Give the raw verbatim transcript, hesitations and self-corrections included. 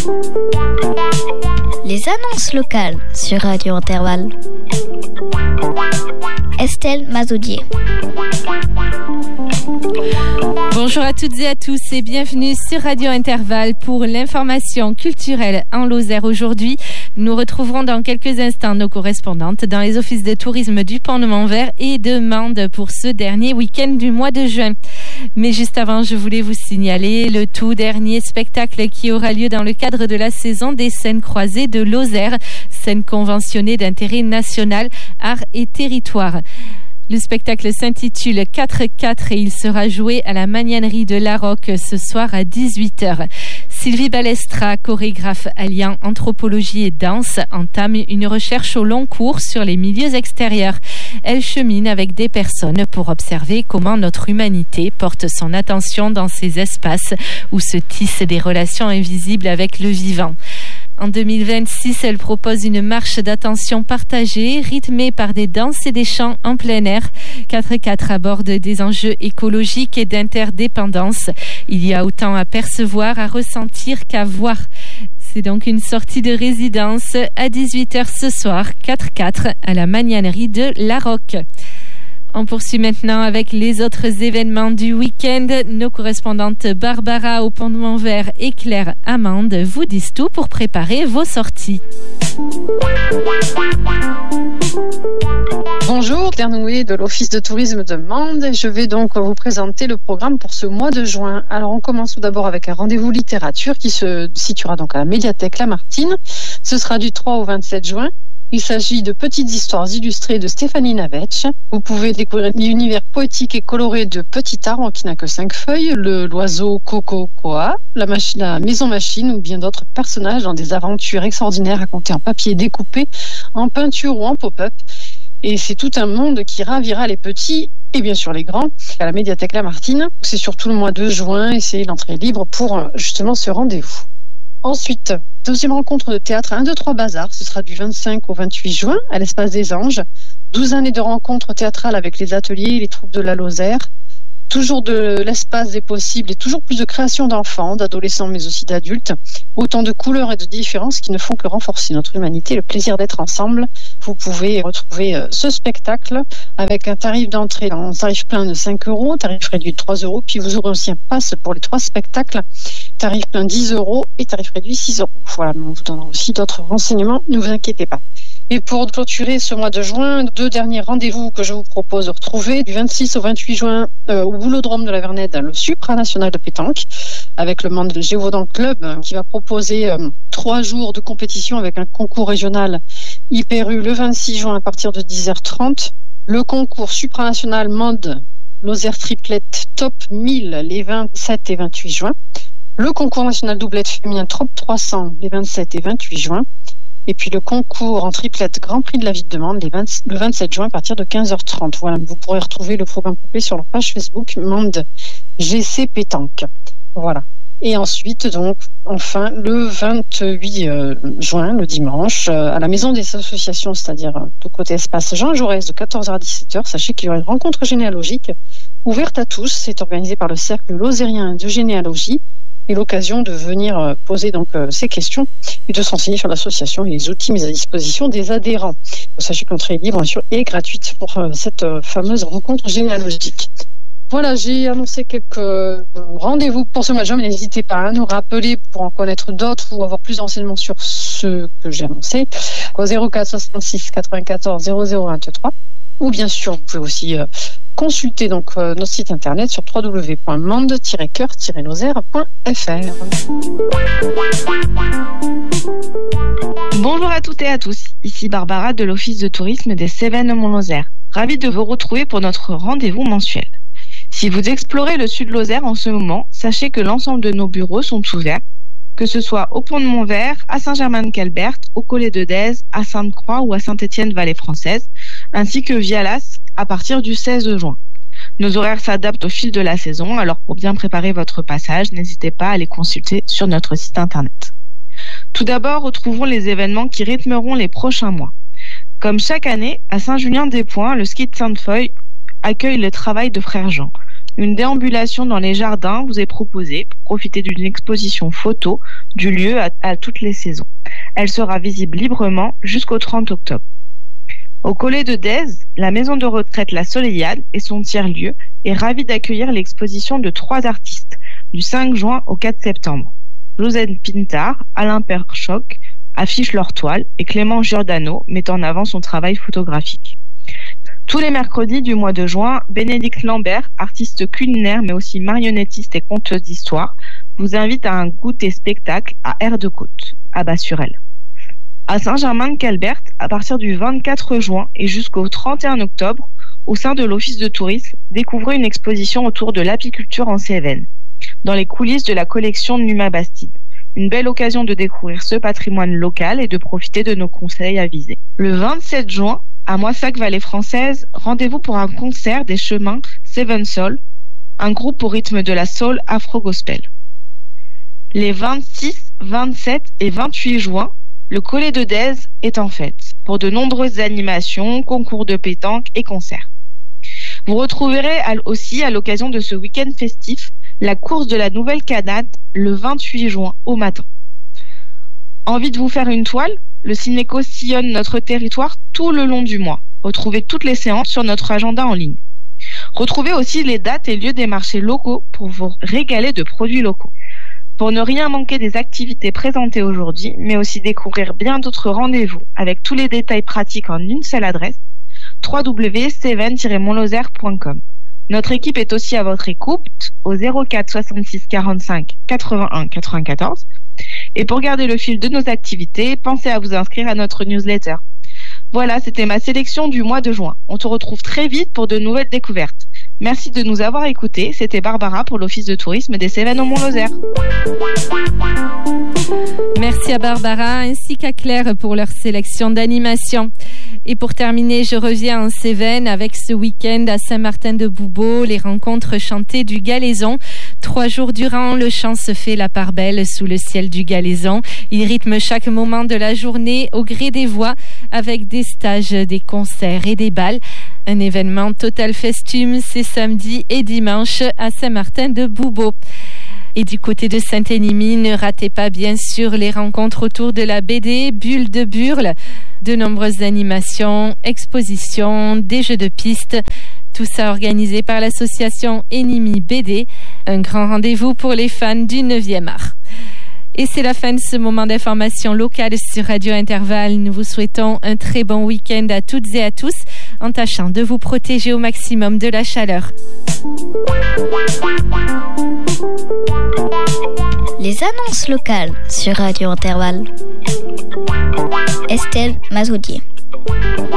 Les annonces locales sur Radio Intervalle. Estelle Mazoudier. Bonjour à toutes et à tous et bienvenue sur Radio Intervalle pour l'information culturelle en Lozère aujourd'hui. Nous retrouverons dans quelques instants nos correspondantes dans les offices de tourisme du Pont de Montvert et de Mende pour ce dernier week-end du mois de juin. Mais juste avant, je voulais vous signaler le tout dernier spectacle qui aura lieu dans le cadre de la saison des scènes croisées de Lozère, scène conventionnée d'intérêt national, art et territoire. Le spectacle s'intitule quatre quatre et il sera joué à la Magnanerie de Larocque ce soir à dix-huit heures. Sylvie Balestra, chorégraphe alliant anthropologie et danse, entame une recherche au long cours sur les milieux extérieurs. Elle chemine avec des personnes pour observer comment notre humanité porte son attention dans ces espaces où se tissent des relations invisibles avec le vivant. En deux mille vingt-six, elle propose une marche d'attention partagée, rythmée par des danses et des chants en plein air. quatre quatre aborde des enjeux écologiques et d'interdépendance. Il y a autant à percevoir, à ressentir qu'à voir. C'est donc une sortie de résidence à dix-huit heures ce soir, quatre quatre, à la Magnanerie de Larocque. On poursuit maintenant avec les autres événements du week-end. Nos correspondantes Barbara au Pont de Montvert et Claire à Mende vous disent tout pour préparer vos sorties. Bonjour, Claire Noué de l'Office de tourisme de Mende. Je vais donc vous présenter le programme pour ce mois de juin. Alors on commence tout d'abord avec un rendez-vous littérature qui se situera donc à la médiathèque Lamartine. Ce sera du trois au vingt-sept juin. Il s'agit de petites histoires illustrées de Stéphanie Navetch. Vous pouvez découvrir l'univers poétique et coloré de Petit Arbre qui n'a que cinq feuilles, le l'oiseau Coco Koa, la, machine, la maison machine ou bien d'autres personnages dans des aventures extraordinaires racontées en papier découpé, en peinture ou en pop-up. Et c'est tout un monde qui ravira les petits et bien sûr les grands à la médiathèque Lamartine. C'est surtout le mois de juin et c'est l'entrée libre pour justement ce rendez-vous. Ensuite, deuxième rencontre de théâtre un deux trois Bazar, ce sera du vingt-cinq au vingt-huit juin à l'Espace des Anges. douze années de rencontres théâtrales avec les ateliers et les troupes de la Lozère. Toujours de l'espace des possibles et toujours plus de création d'enfants, d'adolescents mais aussi d'adultes. Autant de couleurs et de différences qui ne font que renforcer notre humanité, le plaisir d'être ensemble. Vous pouvez retrouver ce spectacle avec un tarif d'entrée en tarif plein de cinq euros, tarif réduit de trois euros, puis vous aurez aussi un pass pour les trois spectacles, tarif plein dix euros et tarif réduit six euros. Voilà, mais on vous donnera aussi d'autres renseignements, ne vous inquiétez pas. Et pour clôturer ce mois de juin, deux derniers rendez-vous que je vous propose de retrouver. Du vingt-six au vingt-huit juin, euh, au Boulodrome de la Vernède, le supranational de pétanque, avec le membre de Gévaudan Club, euh, qui va proposer euh, trois jours de compétition avec un concours régional Hyper-U le vingt-six juin à partir de dix heures trente. Le concours supranational Mende Lozère Triplette Top mille les vingt-sept et vingt-huit juin. Le concours national doublette féminin Trop trois cents les vingt-sept et vingt-huit juin. Et puis le concours en triplette Grand Prix de la Ville de Mende les vingt, le vingt-sept juin à partir de quinze heures trente. Voilà, vous pourrez retrouver le programme complet sur leur page Facebook Mende G C Pétanque. Voilà. Et ensuite, donc, enfin, le vingt-huit juin, le dimanche, à la Maison des Associations, c'est-à-dire de côté espace Jean Jaurès de quatorze heures à dix-sept heures, sachez qu'il y aura une rencontre généalogique ouverte à tous. C'est organisé par le Cercle Lozérien de Généalogie. Et l'occasion de venir poser donc euh, ces questions et de s'enseigner sur l'association et les outils mis à disposition des adhérents. Sachez que l'entrée libre, bien sûr, est gratuite pour euh, cette euh, fameuse rencontre généalogique. Voilà, j'ai annoncé quelques euh, rendez-vous pour ce mois de juin, mais n'hésitez pas à nous rappeler pour en connaître d'autres ou avoir plus d'enseignements sur ce que j'ai annoncé au zéro quatre soixante-six quatre-vingt-quatorze zéro zéro vingt-trois. Ou bien sûr, vous pouvez aussi euh, consulter donc euh, notre site internet sur w w w point mende tiret coeur tiret lozère point f r. Bonjour à toutes et à tous, ici Barbara de l'Office de tourisme des Cévennes au Mont-Lozère. Ravie de vous retrouver pour notre rendez-vous mensuel. Si vous explorez le sud Lozère en ce moment, sachez que l'ensemble de nos bureaux sont ouverts, que ce soit au Pont de Montvert, à Saint-Germain-de-Calbert, au Collet de Dèze, à Sainte-Croix ou à Saint-Étienne-Vallée Française, ainsi que Vialas à partir du seize juin. Nos horaires s'adaptent au fil de la saison, alors pour bien préparer votre passage, n'hésitez pas à les consulter sur notre site internet. Tout d'abord, retrouvons les événements qui rythmeront les prochains mois. Comme chaque année, à Saint-Julien-des-Points, le ski de Sainte-Foy accueille le travail de Frère Jean. Une déambulation dans les jardins vous est proposée pour profiter d'une exposition photo du lieu à, à toutes les saisons. Elle sera visible librement jusqu'au trente octobre. Au Collet de Dèze, la maison de retraite La Soleillade et son tiers-lieu est ravie d'accueillir l'exposition de trois artistes du cinq juin au quatre septembre. Josène Pintard, Alain Perchoc affichent leur toile et Clément Giordano met en avant son travail photographique. Tous les mercredis du mois de juin, Bénédicte Lambert, artiste culinaire mais aussi marionnettiste et conteuse d'histoire, vous invite à un goûter spectacle à Air de Côte, à Bas-sur-Aile. À Saint-Germain-de-Calbert, à partir du vingt-quatre juin et jusqu'au trente et un octobre, au sein de l'Office de tourisme, découvrez une exposition autour de l'apiculture en Cévennes, dans les coulisses de la collection Numa Bastide. Une belle occasion de découvrir ce patrimoine local et de profiter de nos conseils avisés. Le vingt-sept juin, à Moissac-Vallée Française, rendez-vous pour un concert des chemins Seven Soul, un groupe au rythme de la soul afro-gospel. Les vingt-six, vingt-sept et vingt-huit juin, le Collet de Dèze est en fête pour de nombreuses animations, concours de pétanque et concerts. Vous retrouverez aussi à l'occasion de ce week-end festif la course de la Nouvelle Canade le vingt-huit juin au matin. Envie de vous faire une toile ? Le Cinéco sillonne notre territoire tout le long du mois. Retrouvez toutes les séances sur notre agenda en ligne. Retrouvez aussi les dates et lieux des marchés locaux pour vous régaler de produits locaux. Pour ne rien manquer des activités présentées aujourd'hui, mais aussi découvrir bien d'autres rendez-vous avec tous les détails pratiques en une seule adresse, w w w point cévennes tiret montlozère point com. Notre équipe est aussi à votre écoute au zéro quatre soixante-six quarante-cinq quatre-vingt-un quatre-vingt-quatorze. Et pour garder le fil de nos activités, pensez à vous inscrire à notre newsletter. Voilà, c'était ma sélection du mois de juin. On se retrouve très vite pour de nouvelles découvertes. Merci de nous avoir écoutés. C'était Barbara pour l'Office de tourisme des Cévennes au Mont-Lozère. Merci à Barbara ainsi qu'à Claire pour leur sélection d'animation. Et pour terminer, je reviens en Cévennes avec ce week-end à Saint-Martin-de-Boubeau, les rencontres chantées du Galaison. Trois jours durant, le chant se fait la part belle sous le ciel du Galaison. Il rythme chaque moment de la journée au gré des voix avec des stages, des concerts et des bals. Un événement total festume, c'est samedi et dimanche à Saint-Martin-de-Boubeau. Et du côté de Saint-Énimie, ne ratez pas bien sûr les rencontres autour de la B D Bulle de Burle. De nombreuses animations, expositions, des jeux de piste. Tout ça organisé par l'association Énimie B D. Un grand rendez-vous pour les fans du neuvième art. Et c'est la fin de ce moment d'information locale sur Radio Intervalle. Nous vous souhaitons un très bon week-end à toutes et à tous, en tâchant de vous protéger au maximum de la chaleur. Les annonces locales sur Radio Intervalle. Estelle Mazoudier.